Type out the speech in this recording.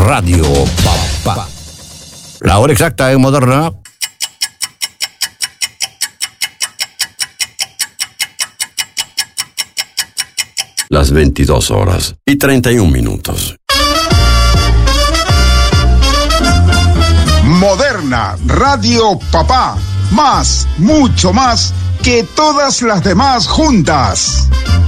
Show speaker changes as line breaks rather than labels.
Radio Papá. La hora exacta en Moderna.
Las 22:31.
Moderna Radio Papá. Más, mucho más que todas las demás juntas.